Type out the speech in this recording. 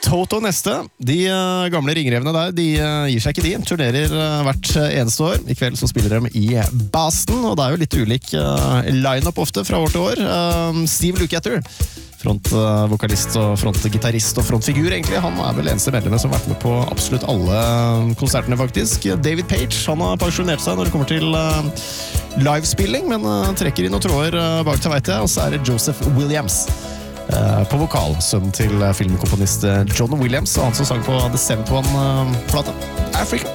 Toto neste. De gamle ringrevene der, de gir seg ikke de. Turnerer hvert eneste år. I kveld så spiller de i Boston, og det er jo litt ulik line-up ofte fra år til år. Steve Lukather, frontvokalist og frontgitarist og frontfigur egentlig. Han er vel eneste medlemmet som har vært med på absolutt alle konsertene faktisk. David Page, han har pensjonert seg når det kommer til livespilling, men trekker inn og tråder bak til vet jeg. Og så er det Joseph Williams på vokal, sønnen til filmkomponist John Williams, og han som sang på The Seventh One-plata Africa.